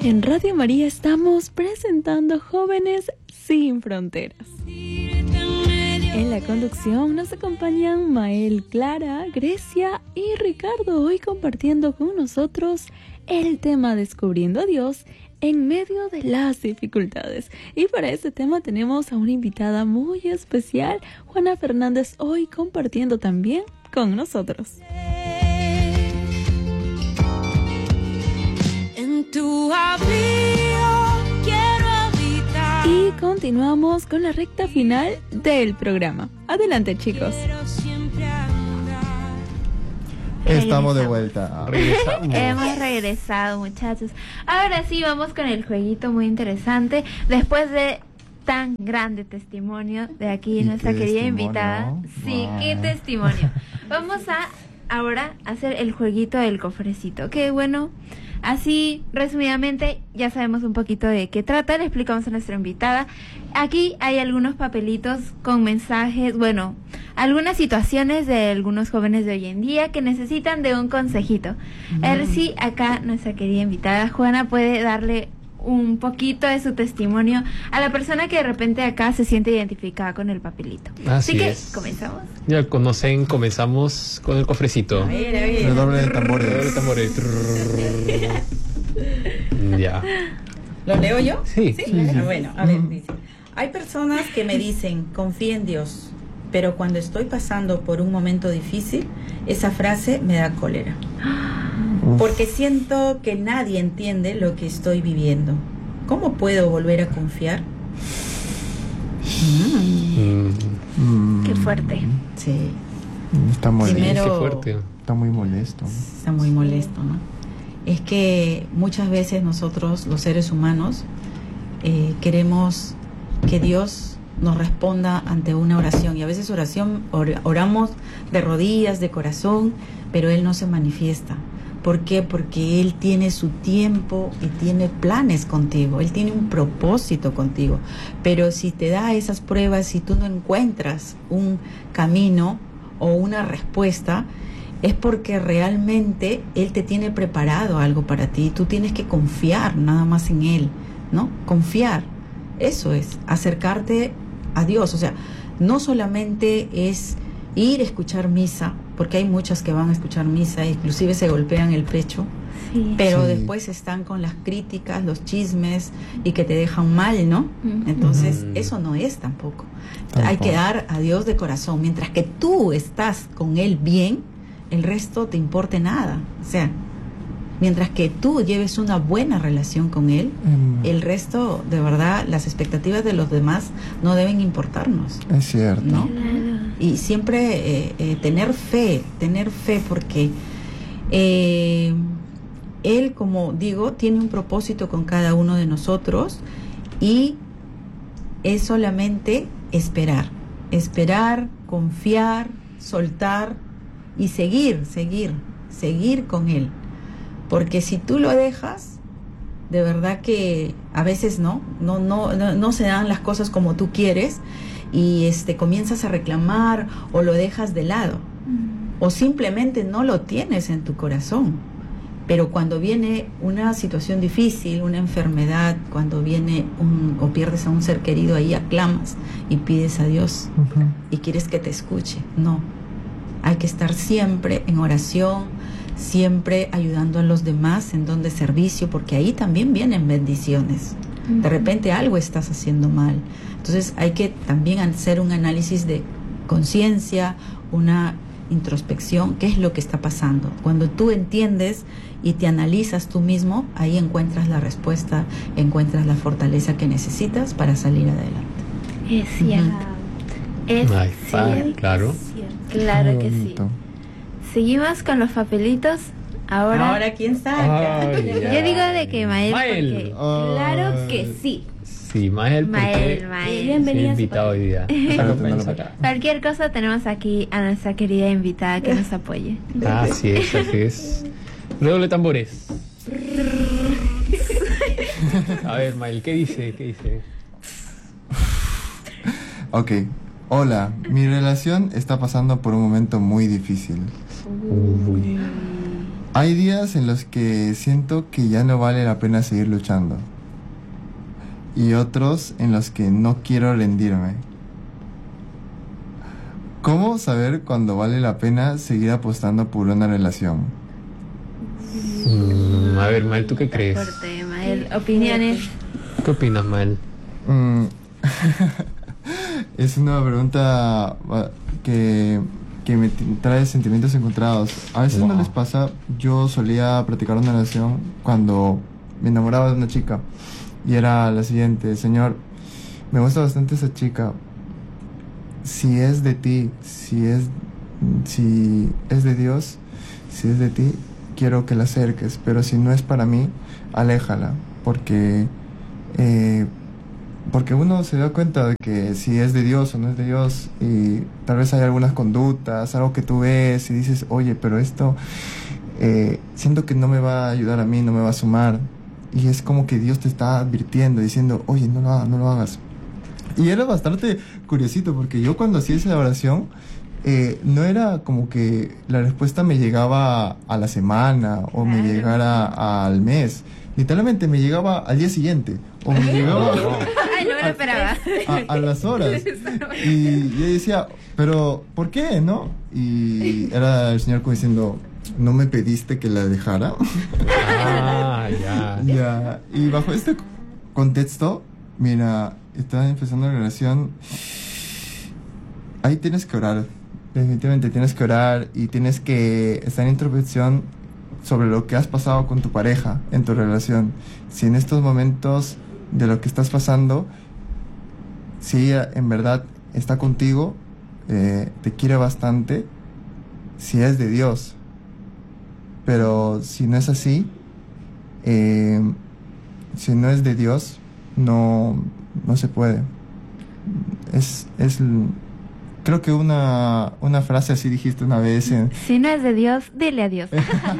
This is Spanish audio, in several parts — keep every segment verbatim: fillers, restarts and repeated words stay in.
En Radio María estamos presentando Jóvenes Sin Fronteras. En la conducción nos acompañan Mael, Clara, Grecia y Ricardo, hoy compartiendo con nosotros el tema Descubriendo a Dios en medio de las dificultades. Y para este tema tenemos a una invitada muy especial, Juana Fernández, hoy compartiendo también con nosotros. En tu abrigo quiero habitar. Y continuamos con la recta final del programa. Adelante, chicos. Estamos de vuelta. Regresamos. Hemos regresado, muchachos. Ahora sí, vamos con el jueguito muy interesante. Después de tan grande testimonio de aquí nuestra querida invitada. Wow. Sí, qué testimonio. Vamos a ahora hacer el jueguito del cofrecito. Que bueno, así resumidamente ya sabemos un poquito de qué trata. Le explicamos a nuestra invitada. Aquí hay algunos papelitos con mensajes, bueno, algunas situaciones de algunos jóvenes de hoy en día que necesitan de un consejito. Mm. A ver si acá nuestra querida invitada Juana puede darle un poquito de su testimonio a la persona que de repente acá se siente identificada con el papelito. Así, Así que es. Comenzamos. Ya conocen, comenzamos con el cofrecito. A ver, a ver. El doble de tambores. El doble de tambores. Ya. ¿Lo leo yo? Sí. ¿Sí? sí, sí. Bueno, a ver, dice. Hay personas que me dicen, confía en Dios, pero cuando estoy pasando por un momento difícil, esa frase me da cólera. Porque siento que nadie entiende lo que estoy viviendo. ¿Cómo puedo volver a confiar? Mm. Mm. Qué fuerte. Sí. Está muy, Primero, qué fuerte. Está muy molesto. Está muy molesto, ¿no? Es que muchas veces nosotros, los seres humanos, eh, queremos que Dios nos responda ante una oración. Y a veces oración or, oramos de rodillas, de corazón, pero Él no se manifiesta. ¿Por qué? Porque Él tiene su tiempo y tiene planes contigo. Él tiene un propósito contigo. Pero si te da esas pruebas, si tú no encuentras un camino o una respuesta, es porque realmente Él te tiene preparado algo para ti. Tú tienes que confiar nada más en Él, ¿no? Confiar. Eso es, acercarte a Dios. O sea, no solamente es ir a escuchar misa, porque hay muchas que van a escuchar misa e inclusive se golpean el pecho, sí. pero sí. después están con las críticas, los chismes y que te dejan mal, ¿no? Uh-huh. Entonces, uh-huh. eso no es tampoco. tampoco. Hay que dar a Dios de corazón. Mientras que tú estás con Él bien, el resto te importe nada. O sea, mientras que tú lleves una buena relación con Él, mm. el resto, de verdad, las expectativas de los demás no deben importarnos. Es cierto. ¿No? Y siempre eh, eh, tener fe, tener fe, porque eh, Él, como digo, tiene un propósito con cada uno de nosotros y es solamente esperar, esperar, confiar, soltar y seguir, seguir, seguir con Él. Porque si tú lo dejas, de verdad que a veces no, no, no, no, no se dan las cosas como tú quieres y este comienzas a reclamar o lo dejas de lado mm. o simplemente no lo tienes en tu corazón. Pero cuando viene una situación difícil, una enfermedad, cuando viene un, o pierdes a un ser querido, ahí aclamas y pides a Dios uh-huh. y quieres que te escuche. No, hay que estar siempre en oración, siempre ayudando a los demás en don de servicio, porque ahí también vienen bendiciones. Uh-huh. De repente algo estás haciendo mal. Entonces hay que también hacer un análisis de conciencia, una introspección, qué es lo que está pasando. Cuando tú entiendes y te analizas tú mismo, ahí encuentras la respuesta, encuentras la fortaleza que necesitas para salir adelante. Es cierto. Uh-huh. Es Ay, cierto. Claro. Es cierto. Claro que sí. Seguimos con los papelitos. Ahora, Ahora ¿quién saca? Ay, yo digo de que Mael, Mael. porque Ay. claro que sí. Sí, Mael, porque Mael, Mael. Bienvenida. Invitado hoy día. Cualquier cosa tenemos aquí a nuestra querida invitada que nos apoye. Así es, así es. Redoble tambores. A ver, Mael, ¿qué dice? ¿Qué dice? Ok. Hola, mi relación está pasando por un momento muy difícil. Uy. Hay días en los que siento que ya no vale la pena seguir luchando. Y otros en los que no quiero rendirme. ¿Cómo saber cuándo vale la pena seguir apostando por una relación? Mm, a ver, Mael, ¿tú qué crees? Fuerte, Mael. Opiniones. ¿Qué opinas, Mael? Mm, es una pregunta ah, que, que me t- trae sentimientos encontrados. A veces Wow. no les pasa. Yo solía practicar una relación cuando me enamoraba de una chica. Y era la siguiente: Señor, me gusta bastante esa chica. Si es de ti, si es, si es de Dios, si es de ti, quiero que la acerques. Pero si no es para mí, aléjala. Porque, eh, porque uno se da cuenta de que si es de Dios o no es de Dios. Y tal vez hay algunas conductas, algo que tú ves y dices, oye, pero esto eh, siento que no me va a ayudar a mí, no me va a sumar. Y es como que Dios te está advirtiendo, diciendo, oye, no lo hagas, no lo hagas. Y era bastante curiosito, porque yo cuando hacía esa oración, eh, no era como que la respuesta me llegaba a la semana o me Claro. llegara al mes. Literalmente me llegaba al día siguiente o me llegaba Ay, no me lo esperaba. a, a las horas. Y yo decía, pero ¿por qué, no? Y era el Señor como diciendo, ¿no me pediste que la dejara? Ah, ya. Ya, y bajo este contexto, mira, estás empezando la relación, ahí tienes que orar, definitivamente tienes que orar y tienes que estar en introspección sobre lo que has pasado con tu pareja en tu relación. Si en estos momentos de lo que estás pasando, si ella en verdad está contigo, eh, te quiere bastante, si es de Dios. Pero si no es así, eh, si no es de Dios, no, no se puede. Es, es, creo que una, una frase así dijiste una vez en... Si no es de Dios, dile adiós.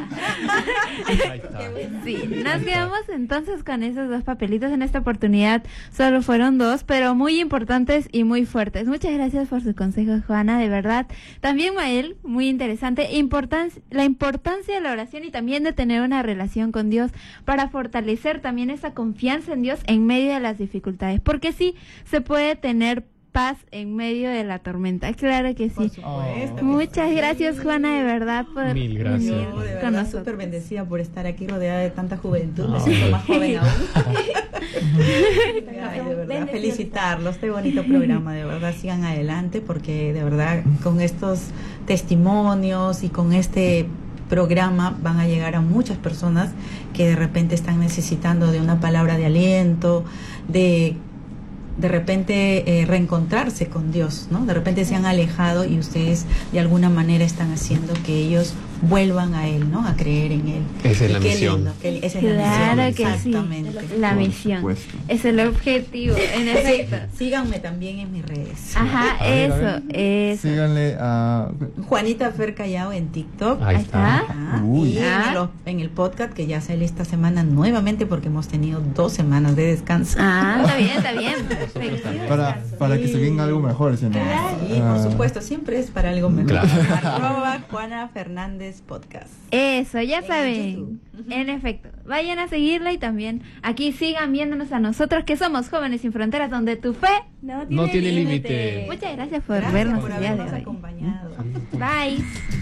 Ahí está. Sí, nos quedamos entonces con esos dos papelitos. En esta oportunidad solo fueron dos, pero muy importantes y muy fuertes. Muchas gracias por sus consejos, Juana, de verdad. También, Mael, muy interesante, importan- la importancia de la oración y también de tener una relación con Dios para fortalecer también esa confianza en Dios en medio de las dificultades. Porque sí, se puede tener paz en medio de la tormenta. Claro que sí. supuesto. Muchas gracias, Juana, de verdad, por Mil gracias. venir Yo, de con verdad, nosotros. súper bendecida por estar aquí rodeada de tanta juventud. No, Me siento más joven aún. Ay, Ay, de verdad, felicitarlos, este bonito programa, de verdad, sigan adelante, porque de verdad, con estos testimonios y con este programa van a llegar a muchas personas que de repente están necesitando de una palabra de aliento, de de repente eh, reencontrarse con Dios, ¿no? De repente se han alejado y ustedes de alguna manera están haciendo que ellos vuelvan a Él, ¿no? A creer en Él. Esa es Y la qué misión. lindo, qué li- esa es Claro la misión, que sí. exactamente. La Por misión. supuesto. Es el objetivo, en efecto. Síganme también en mis redes. Ajá, A ver, a eso, eso. Síganle a... Juanita Fer Callao en TikTok. Ahí Ahí está. está. Ajá, Uy. y en Ah. el, en el podcast que ya sale esta semana nuevamente porque hemos tenido dos semanas de descanso. Ah, está bien, está bien. Perfecto. Para, para que se venga algo mejor, ¿sí, no? Sí, Ah. por supuesto, siempre es para algo mejor. Claro. Arroba Juana Fernández Podcast. Eso, ya En saben. YouTube. En efecto, vayan a seguirla y también aquí sigan viéndonos a nosotros que somos Jóvenes Sin Fronteras, donde tu fe no tiene, No tiene límite. límite. Muchas gracias por Gracias vernos por el día de habernos hoy. acompañado. Bye.